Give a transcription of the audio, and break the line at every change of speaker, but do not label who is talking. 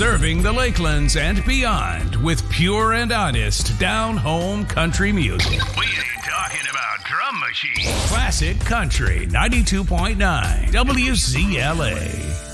serving the Lakelands and beyond with pure and honest down-home country music. We ain't talking about drum machines. Classic Country 92.9 WZLA.